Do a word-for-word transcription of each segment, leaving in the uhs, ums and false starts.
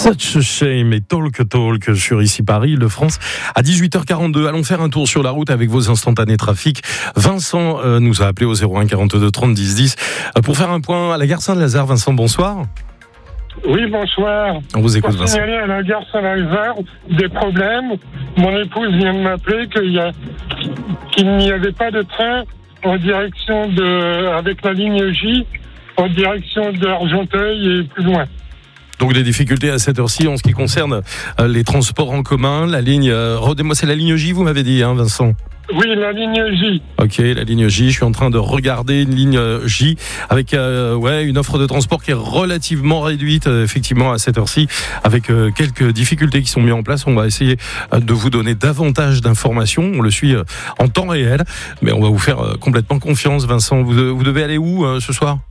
Such a shame et Talk Talk sur Ici Paris, le France. À dix-huit heures quarante-deux, allons faire un tour sur la route avec vos instantanés trafic. Vincent euh, nous a appelé au zéro un quarante-deux trente dix dix euh, pour faire un point à la gare Saint-Lazare. Vincent, bonsoir. Oui, bonsoir. On vous écoute, Pour Vincent. signaler à la gare Saint-Lazare des problèmes. Mon épouse vient de m'appeler qu'il y a, qu'il n'y avait pas de train en direction de, avec la ligne J, en direction d'Argenteuil et plus loin. Donc des difficultés à cette heure-ci en ce qui concerne euh, les transports en commun. La ligne, euh, redonnez-moi, c'est la ligne J, vous m'avez dit, hein, Vincent? Oui, la ligne J. Ok, la ligne J. Je suis en train de regarder une ligne J avec euh, ouais une offre de transport qui est relativement réduite, euh, effectivement, à cette heure-ci, avec euh, quelques difficultés qui sont mises en place. On va essayer euh, de vous donner davantage d'informations. On le suit euh, en temps réel, mais on va vous faire euh, complètement confiance, Vincent. Vous, vous devez aller où euh, ce soir?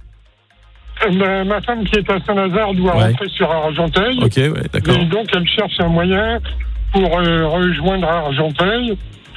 Ma, ma femme qui est à Saint-Lazare doit ouais. rentrer sur Argenteuil. Ok, ouais, d'accord. Et donc elle cherche un moyen pour euh, rejoindre Argenteuil.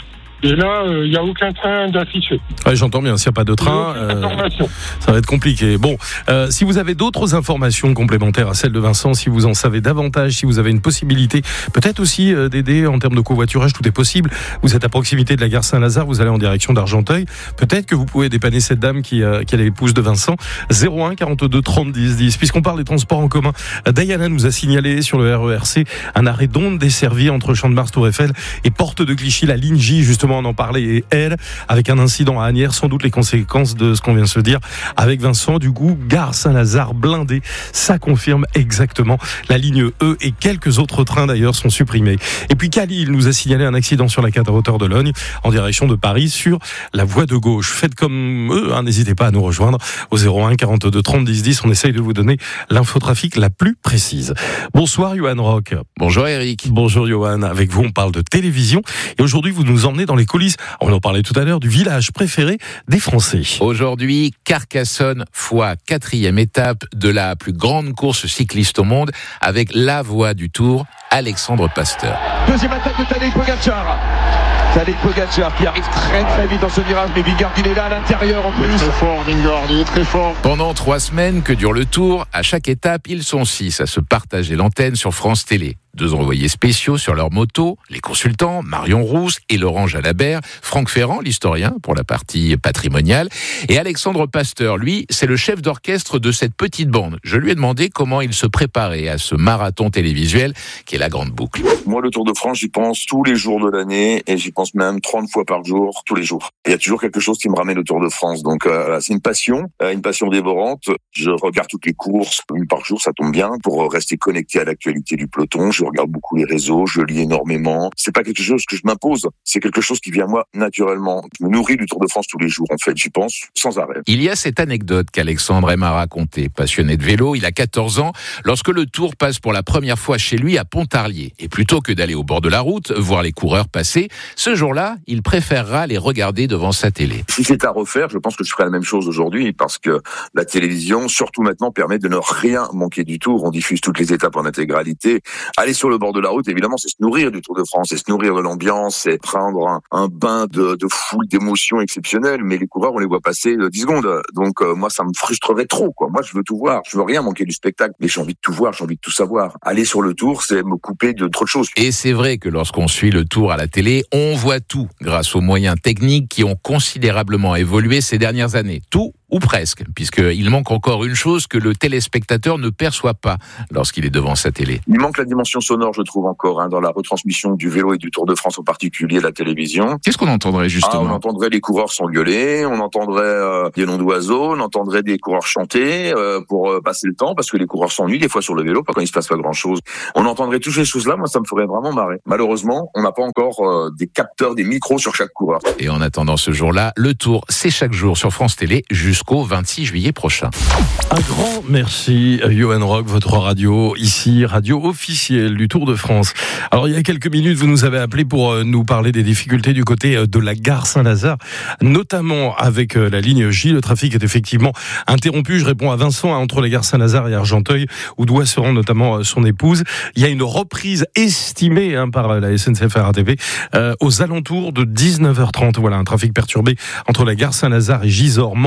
Et là, il euh, n'y a aucun train d'affiché. Ouais, j'entends bien, s'il n'y a pas de train, euh, ça va être compliqué. Bon, euh, si vous avez d'autres informations complémentaires à celles de Vincent, si vous en savez davantage, si vous avez une possibilité, peut-être aussi euh, d'aider en termes de covoiturage, tout est possible. Vous êtes à proximité de la gare Saint-Lazare, vous allez en direction d'Argenteuil. Peut-être que vous pouvez dépanner cette dame qui, euh, qui est l'épouse de Vincent. zéro un quarante-deux trente dix dix. Puisqu'on parle des transports en commun, Diana nous a signalé sur le R E R C un arrêt d'onde desservi entre Champ de Mars, Tour Eiffel et Porte de Clichy, la ligne J, justement. On en parlait, et elle, avec un incident à Asnières, sans doute les conséquences de ce qu'on vient de se dire avec Vincent. Du coup, gare Saint-Lazare blindée, ça confirme exactement. La ligne E et quelques autres trains d'ailleurs sont supprimés. Et puis Khalil nous a signalé un accident sur la quatre à hauteur de Logne en direction de Paris sur la voie de gauche. Faites comme eux, hein, n'hésitez pas à nous rejoindre au zéro un quarante-deux trente dix dix. On essaye de vous donner l'infotrafic la plus précise. Bonsoir Johan Rock. Bonjour Eric. Bonjour Johan. Avec vous, on parle de télévision et aujourd'hui vous nous emmenez dans les coulisses. On en parlait tout à l'heure du village préféré des Français. Aujourd'hui, Carcassonne, fois quatrième étape de la plus grande course cycliste au monde, avec la voix du Tour, Alexandre Pasteur. Deuxième attaque de Tadej Pogacar. Tadej Pogacar qui arrive très très vite dans ce virage, mais Vingegaard il est là à l'intérieur en plus. Très fort, Vingegaard, il est très fort. Pendant trois semaines que dure le Tour, à chaque étape, ils sont six à se partager l'antenne sur France Télé. Deux envoyés spéciaux sur leur moto, les consultants Marion Rousse et Laurent Jalabert, Franck Ferrand, l'historien pour la partie patrimoniale, et Alexandre Pasteur, lui, c'est le chef d'orchestre de cette petite bande. Je lui ai demandé comment il se préparait à ce marathon télévisuel qui est la grande boucle. Moi, le Tour de France, j'y pense tous les jours de l'année et j'y pense même trente fois par jour, tous les jours. Il y a toujours quelque chose qui me ramène au Tour de France. Donc, euh, c'est une passion, euh, une passion dévorante. Je regarde toutes les courses, une par jour, ça tombe bien, pour rester connecté à l'actualité du peloton. Je regarde beaucoup les réseaux, je lis énormément. C'est pas quelque chose que je m'impose, c'est quelque chose qui vient à moi naturellement. Je me nourris du Tour de France tous les jours, en fait, j'y pense sans arrêt. Il y a cette anecdote qu'Alexandre aime à raconter. Passionné de vélo, il a quatorze ans, lorsque le Tour passe pour la première fois chez lui à Pontarlier. Et plutôt que d'aller au bord de la route, voir les coureurs passer, ce jour-là, il préférera les regarder devant sa télé. Si c'est à refaire, je pense que je ferai la même chose aujourd'hui, parce que la télévision, surtout maintenant, permet de ne rien manquer du Tour. On diffuse toutes les étapes en intégralité. Aller sur le bord de la route, évidemment, c'est se nourrir du Tour de France, c'est se nourrir de l'ambiance, c'est prendre un, un bain de, de foule, d'émotions exceptionnelles. Mais les coureurs, on les voit passer dix secondes. Donc euh, moi, ça me frustrerait trop, quoi. Moi, je veux tout voir. Je veux rien manquer du spectacle, mais j'ai envie de tout voir, j'ai envie de tout savoir. Aller sur le Tour, c'est me couper de trop de choses. Et c'est vrai que lorsqu'on suit le Tour à la télé, on voit tout grâce aux moyens techniques qui ont considérablement évolué ces dernières années. Tout ou presque, puisqu'il manque encore une chose que le téléspectateur ne perçoit pas lorsqu'il est devant sa télé. Il manque la dimension sonore, je trouve encore, hein, dans la retransmission du vélo et du Tour de France en particulier, la télévision. Qu'est-ce qu'on entendrait justement ? Ah, on entendrait les coureurs s'engueuler, on entendrait euh, des noms d'oiseaux, on entendrait des coureurs chanter euh, pour euh, passer le temps, parce que les coureurs s'ennuient des fois sur le vélo, pas quand il se passe pas grand-chose. On entendrait toutes ces choses-là, moi ça me ferait vraiment marrer. Malheureusement, on n'a pas encore euh, des capteurs, des micros sur chaque coureur. Et en attendant ce jour-là, le Tour, c'est chaque jour sur France Télé jusqu'au vingt-six juillet prochain. Un grand merci à Johan Rock, votre radio, ici, radio officielle du Tour de France. Alors il y a quelques minutes, vous nous avez appelé pour nous parler des difficultés du côté de la gare Saint-Lazare, notamment avec la ligne J. Le trafic est effectivement interrompu. Je réponds à Vincent, entre la gare Saint-Lazare et Argenteuil, où doit se rendre notamment son épouse. Il y a une reprise estimée hein, par la S N C F R A T P euh, aux alentours de dix-neuf heures trente. Voilà, un trafic perturbé entre la gare Saint-Lazare et Gisors, Mantes-la-Jolie.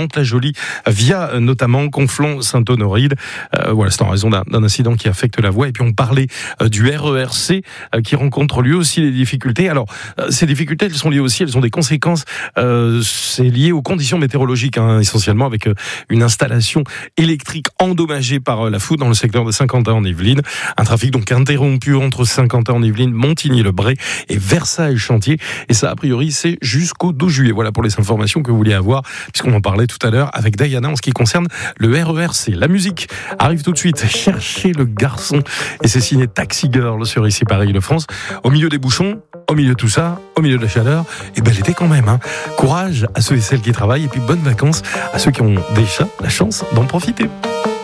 relie via euh, notamment Conflans-Sainte-Honorine. Euh, voilà, c'est en raison d'un, d'un incident qui affecte la voie. Et puis on parlait euh, du R E R C euh, qui rencontre lui aussi des difficultés. Alors euh, ces difficultés, elles sont liées aussi, elles ont des conséquences. Euh, c'est lié aux conditions météorologiques, hein, essentiellement avec euh, une installation électrique endommagée par euh, la foudre dans le secteur de Saint-Quentin en Yvelines. Un trafic donc interrompu entre Saint-Quentin en Yvelines, Montigny-le-Bray et Versailles-Chantier. Et ça, a priori, c'est jusqu'au douze juillet. Voilà pour les informations que vous vouliez avoir, puisqu'on en parlait tout à l'heure avec Diana en ce qui concerne le R E R C. La musique arrive tout de suite. Cherchez le garçon. Et c'est signé Taxi Girl sur Ici Paris-Île-de-France. Au milieu des bouchons, au milieu de tout ça, au milieu de la chaleur, et bel été quand même. Hein. Courage à ceux et celles qui travaillent, et puis bonnes vacances à ceux qui ont déjà la chance d'en profiter.